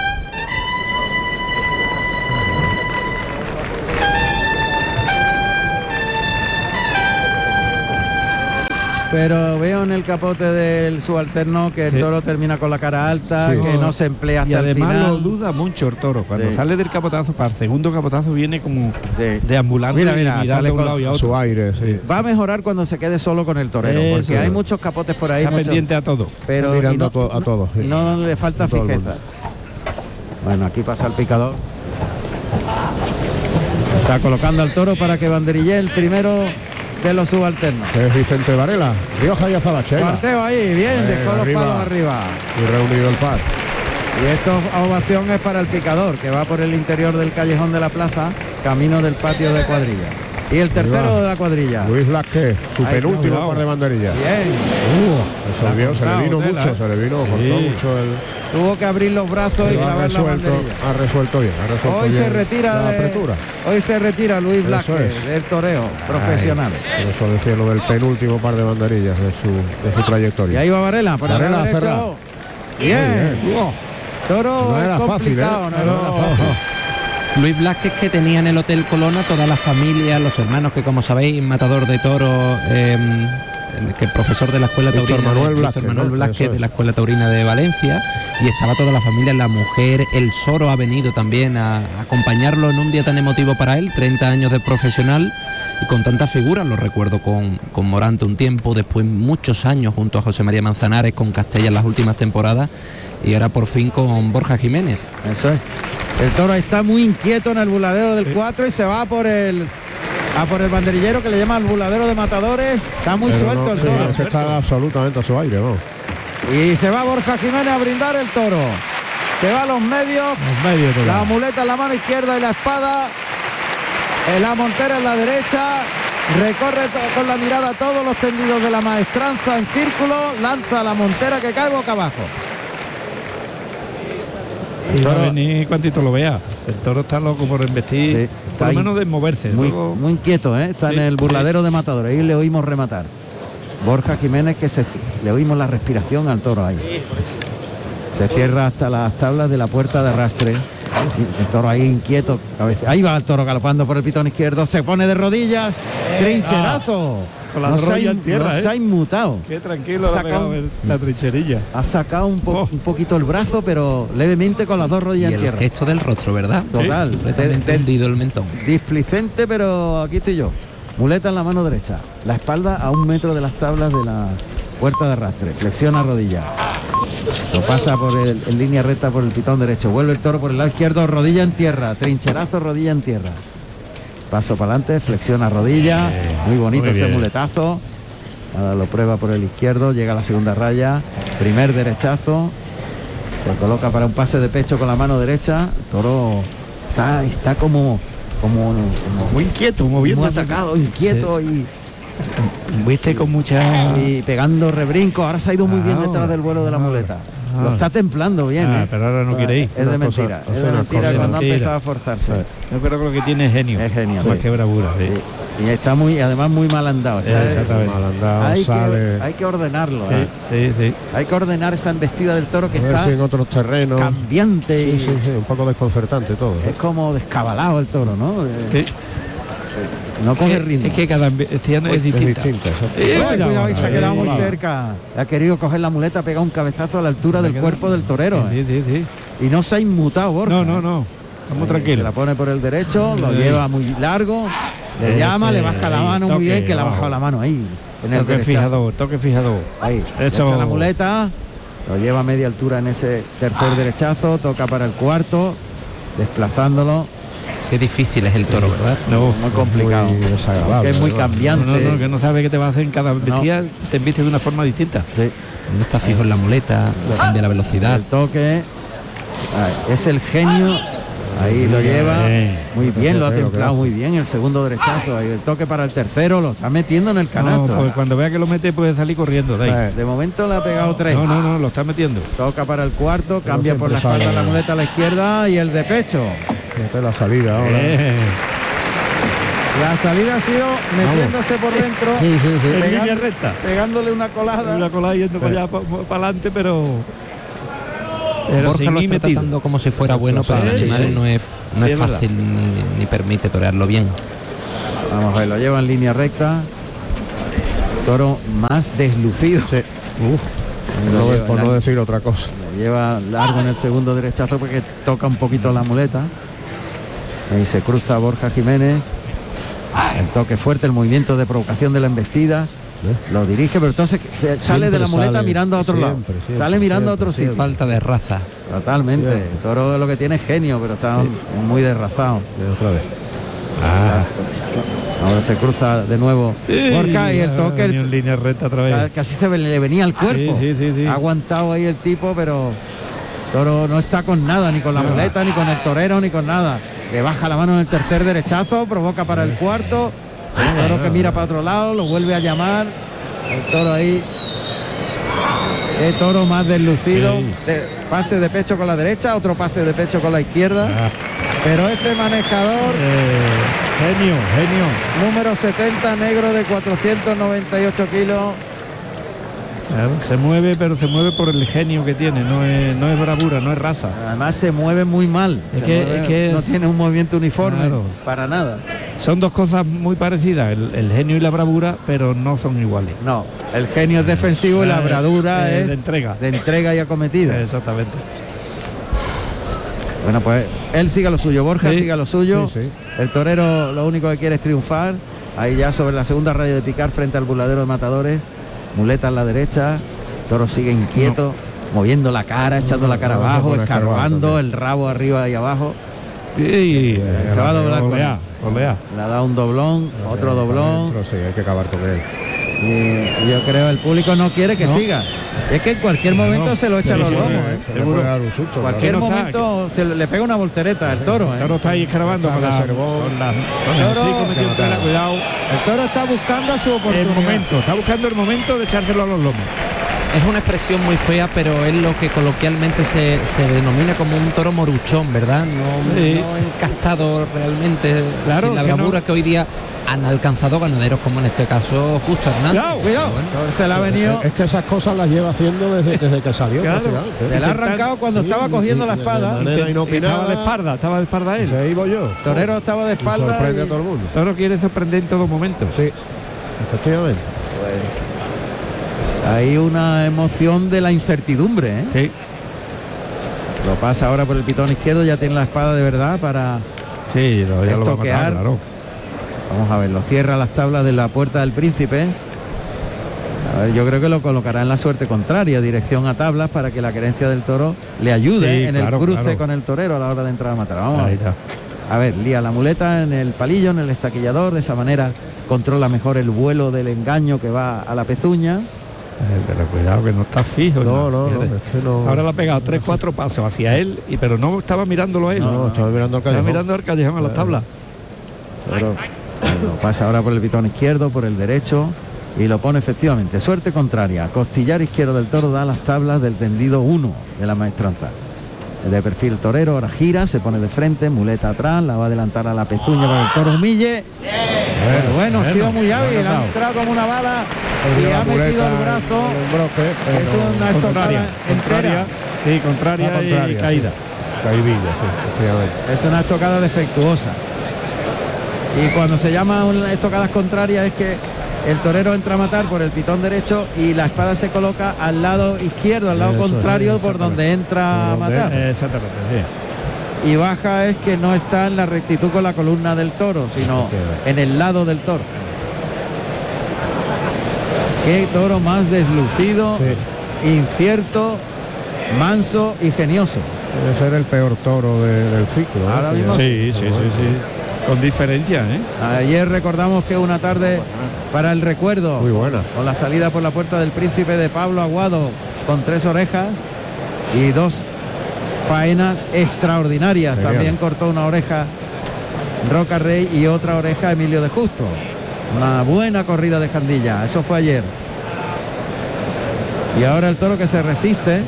Pero veo en el capote del subalterno que el sí. toro termina con la cara alta, sí. que no se emplea hasta y además el final. Lo duda mucho el toro. Cuando sí. sale del capotazo, para el segundo capotazo viene como sí. deambulando. Mira, mira, sale con un lado y a otro. Su aire, sí. Va a mejorar cuando se quede solo con el torero, Eso. porque hay muchos capotes por ahí. Está muchos, pendiente a todo. Pero mirando no, a, to a todos. Sí. No le falta fijeza. Bueno, aquí pasa el picador. Está colocando al toro para que banderille el primero de los subalternos. Es Vicente Varela, Rioja y Azabache. Parteo ahí, bien, eh, dejó arriba, los palos arriba. Y reunido el par. Y esto ovación es para el picador, que va por el interior del callejón de la plaza, camino del patio de cuadrilla. Y el tercero de la cuadrilla. Luis Blasquez, su ahí, penúltimo no, no. par de banderillas. Bien. Uh, se, vio, se le vino tela. mucho, se le vino, sí. cortó mucho el... Tuvo que abrir los brazos Pero y clavar la banderilla. Ha resuelto bien, ha resuelto hoy bien se retira la de, apertura. Hoy se retira Luis Blasquez es. del toreo profesional. Ay, eso decía lo del penúltimo par de banderillas de su, de su trayectoria. Y ahí va Varela, por el lado derecho. Bien. bien. bien. Toro no era complicado, fácil, ¿eh? no, no, no era fácil. Luis Blázquez, que tenía en el Hotel Colón a toda la familia, los hermanos, que como sabéis, matador de toros, eh, que profesor de la Escuela Víctor Taurina, Manuel Víctor Blázquez, Manuel ¿no? Blázquez Eso de es. la Escuela Taurina de Valencia, y estaba toda la familia, la mujer, el Soro ha venido también a, a acompañarlo en un día tan emotivo para él, treinta años de profesional, y con tantas figuras. Lo recuerdo con, con Morante un tiempo, después muchos años junto a José María Manzanares, con Castella en las últimas temporadas, y ahora por fin con Borja Jiménez. Eso es. El toro está muy inquieto en el buladero del cuatro y se va por el a por el banderillero que le llaman el buladero de matadores. Está muy Pero suelto no, el sí, toro. es que está absolutamente a su aire, ¿no? Y se va Borja Jiménez a brindar el toro. Se va a los medios. Los medios todos. La muleta en la mano izquierda y la espada. En la montera en la derecha. Recorre to- con la mirada todos los tendidos de la maestranza en círculo. Lanza la montera que cae boca abajo. Y va a toro- venir cuantito lo vea. El toro está loco por embestir, Sí, por lo está menos de moverse. Muy, Luego, muy inquieto, ¿eh? Está Sí, en el sí. burladero de matadores. Ahí le oímos rematar. Borja Jiménez, que se le oímos la respiración al toro ahí. Se cierra hasta las tablas de la puerta de arrastre. El toro ahí inquieto. cabece- Ahí va el toro galopando por el pitón izquierdo. Se pone de rodillas. Trincherazo. con la no se ha, rodilla en in- tierra, no ¿eh? se ha inmutado. qué tranquilo Ha lo ha sacado pegado un- el- la trincherilla. Ha sacado un, po- Oh. un poquito el brazo, pero levemente con las dos rodillas Y en el tierra. gesto del rostro, ¿verdad? Total. Completamente De- de- hundido el mentón. Displicente, pero aquí estoy yo. Muleta en la mano derecha. La espalda a un metro de las tablas de la puerta de arrastre. Flexiona rodilla. Lo pasa por el, en línea recta por el pitón derecho. Vuelve el toro por el lado izquierdo. Rodilla en tierra. Trincherazo, rodilla en tierra. Paso para adelante. Flexiona rodilla. Muy bonito muy ese bien. muletazo. Ahora lo prueba por el izquierdo. Llega a la segunda raya. Primer derechazo. Se coloca para un pase de pecho con la mano derecha. El toro está, está como, como, como Muy inquieto, muy moviéndose. atacado, inquieto y, Viste con mucha... y pegando rebrinco. Ahora se ha ido muy bien Ah, detrás del vuelo de la ah, muleta. ah. Lo está templando bien. Ah, ¿eh? pero ahora no quiere ir. Es de Una cosa- mentira. Es hace de una mentira cosa- cuando ha Mentira. empezado a forzarse. Yo creo que lo que tiene es genio. Es genio, Más sí. que bravura. sí. Y, y está muy, además muy mal andado. Está- Exactamente. Mal andado, hay, sale. que, hay que ordenarlo. ¿eh? Sí, sí, sí. Hay que ordenar esa embestida del toro que A ver está si en otros terrenos. cambiante. Sí, y sí, sí, un poco desconcertante todo. ¿eh? Es como descabalado el toro, ¿no? Eh, Sí. No coge Es- ritmo. Es que cada embestida es Es distinta. distinta. exacto. Eh, Ay, cuidado, cuidado, ahí se ha eh, quedado muy cuidado. cerca. Ha querido coger la muleta, ha pegado un cabezazo a la altura Se del ha quedado- cuerpo del torero. Sí, ¿eh? sí, sí. Y no se ha inmutado, Borja. No, no, no. Estamos Eh, Se tranquilos. la pone por el derecho, lo Sí. lleva muy largo, le Ese, llama, le baja la ahí, mano muy toque, bien, que le ha abajo. bajado la mano ahí. En el Toque derechazo. fijador, toque fijador. Ahí, le Eso. echa la muleta, lo lleva a media altura en ese tercer derechazo, toca para el cuarto, desplazándolo. Qué difícil es el toro, ¿verdad? No, Muy complicado. Muy desagradable. Que es muy ¿verdad? no, cambiante. no, no, que no sabe qué te va a hacer en cada embestida, te embiste de una forma distinta. Sí. No está fijo en la muleta, cambia la velocidad. El toque. Ahí, es el genio. Ahí lo lleva. Bien. Muy bien, lo ha Tercero, templado que muy bien. El segundo derechazo. Ahí el toque para el tercero. Lo está metiendo en el No, canasto. pues cuando vea que lo mete puede salir corriendo de ahí. Eh, De momento le ha pegado tres. No, no, no, lo está metiendo. Toca para el cuarto. Pero Cambia por la siempre espalda sale. la muleta a la izquierda y el de pecho. Fíjate la salida ahora. Eh, La salida ha sido metiéndose por dentro. Sí, sí, sí. en Pegan- línea recta. Pegándole una colada. Una cola yendo para allá, para adelante, pero... Pero Borja sin lo ir está metido. tratando como si fuera bueno, pero el Sí, animal sí. no es, no Sí, es es verdad. fácil ni, ni permite torearlo bien. Vamos a ver, lo lleva en línea recta. Toro más deslucido. Sí. Uf, Lo no de- lleva por en no la- decir otra cosa. Lo lleva largo en el segundo derechazo porque toca un poquito la muleta. Ahí se cruza Borja Jiménez. El toque fuerte, el movimiento de provocación de la embestida. Lo dirige, pero entonces se sale de la muleta sale, mirando a otro siempre, lado. siempre, sale mirando a siempre, otro sitio. Falta de raza. Totalmente. Siempre. El toro lo que tiene es genio, pero está muy desrazado. Y otra vez. Ahora se cruza de nuevo Borja y el toque. el- en línea recta otra vez. Ca- Casi se ve- le venía al cuerpo. Sí, sí, sí, sí. Ha aguantado ahí el tipo, pero Toro no está con nada, ni con la muleta, ni con el torero, ni con nada. Le baja la mano en el tercer derechazo, provoca para el cuarto. El toro que mira para otro lado, lo vuelve a llamar. El toro ahí. Qué toro más deslucido. Sí. De- pase de pecho con la derecha, otro pase de pecho con la izquierda. Ah, Pero este manejador, eh, genio, genio. número setenta, negro de cuatrocientos noventa y ocho kilos. Claro, se mueve, pero se mueve por el genio que tiene, no es, no es bravura, no es raza. Además se mueve muy mal, Es se que- mueve- es que no es- tiene un movimiento uniforme, Claro. para nada. Son dos cosas muy parecidas, el, el genio y la bravura, pero no son iguales. No, el genio es defensivo y la Eh, bravura eh, es de entrega. de entrega y acometida. Exactamente. Bueno, pues él sigue lo suyo, Borja Sí. sigue lo suyo. Sí, sí. El torero lo único que quiere es triunfar. Ahí ya sobre la segunda raya de picar frente al burladero de matadores. Muleta en la derecha. Toro sigue inquieto, moviendo la cara, echando la cara no, no, abajo, no, escarbando, escarbando, el rabo arriba y abajo. Y, y- Se va a doblar con olea, él. olea. Le ha dado un doblón, otro doblón. Adentro, sí, hay que acabar con él. Y yo creo el público no quiere que No. siga. Es que en cualquier momento no. se lo echa a Sí, los sí, lomos. sí. ¿eh? Se le Seguro. puede dar un susto. Cualquier no está, momento se le, le pega una voltereta al toro. El ¿eh? toro está ahí escarbando Está con la, reservó. con la, con el Toro, hocico metido en tela, cuidado. El toro está buscando su El oportunidad. momento, está buscando el momento de echárselo a los lomos. Es una expresión muy fea, pero es lo que coloquialmente se, se denomina como un toro moruchón, ¿verdad? No, Sí. no encastado realmente, Claro, sin la que no. bravura que hoy día han alcanzado ganaderos como en este caso Justo Hernández. Cuidado, Cuidado, Bueno, se le ha venido. Es que esas cosas las lleva haciendo desde, desde que salió. Claro. prácticamente. Se le ha arrancado cuando Sí, estaba y- cogiendo y- la de espada. manera inopinada. Estaba de espalda, estaba de espalda él. Se iba yo. El torero estaba de Y espalda. sorprende y- a todo el mundo. El toro quiere sorprender en todo momento. Sí, efectivamente. Hay una emoción de la incertidumbre. ¿eh? Sí, Lo pasa ahora por el pitón izquierdo, ya tiene la espada de verdad para. sí, lo, ya lo va a Estoquear. matar, claro. Vamos a ver, lo cierra las tablas de la puerta del príncipe. A ver, yo creo que lo colocará en la suerte contraria, dirección a tablas, para que la querencia del toro le ayude Sí, en claro, el cruce claro. con el torero a la hora de entrar a matar. Vamos a Ahí ver. está. A ver, lía la muleta en el palillo, en el estaquillador, de esa manera controla mejor el vuelo del engaño que va a la pezuña. Eh, pero cuidado que no está fijo. No, no, no, Fíjate. es que no. Ahora le ha pegado tres, cuatro pasos hacia él, y pero no estaba mirándolo a él. No, estaba mirando al estaba callejón. mirando al callejón a las tablas. Pero lo pasa ahora por el pitón izquierdo, por el derecho y lo pone efectivamente. Suerte contraria. Costillar izquierdo del toro da las tablas del tendido uno de la maestranza. El de perfil torero ahora gira, se pone de frente, muleta atrás, la va a adelantar a la pezuña para que el toro humille. Pero bueno, ha bueno, sido muy hábil, bueno, ha entrado como una bala y Perdió ha la metido muleta el brazo. en el broque, pero Es una Contraria, estocada contraria, entera. sí, contraria, la contraria, y sí. caída. Caidilla, sí, efectivamente. Es una estocada defectuosa. Y cuando se llama una estocadas contrarias es que el torero entra a matar por el pitón derecho y la espada se coloca al lado izquierdo, al lado Eso es, contrario por exactamente. donde entra a Por donde matar. Eh, Exactamente, sí. Y baja es que no está en la rectitud con la columna del toro, sino en el lado del toro. Qué toro más deslucido, Sí. incierto, manso y genioso. Debe ser el peor toro de- del ciclo. ¿eh? Ahora Que mismo ya- Sí, sí, sí, sí. Con diferencia, ¿eh? Ayer recordamos que una tarde para el recuerdo, Muy buena. con la salida por la puerta del príncipe de Pablo Aguado, con tres orejas y dos faenas extraordinarias. Genial. También cortó una oreja Roca Rey y otra oreja Emilio de Justo. Una buena corrida de Jandilla, eso fue ayer. Y ahora el toro que se resiste.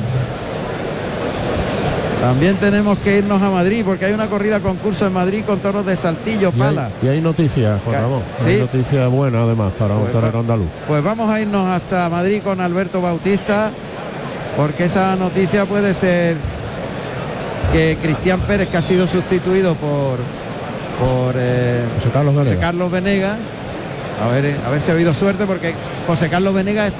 También tenemos que irnos a Madrid porque hay una corrida concurso en Madrid con toros de Saltillo, Y Pala. hay, y hay noticias, Juan Ca- Ramón. ¿Sí? Hay noticias buenas además para un Pues torero va- andaluz. Pues vamos a irnos hasta Madrid con Alberto Bautista, porque esa noticia puede ser que Cristian Pérez, que ha sido sustituido por por eh, José Carlos José Venegas. Carlos Venegas, a ver, eh, a ver si ha habido suerte, porque José Carlos Venegas está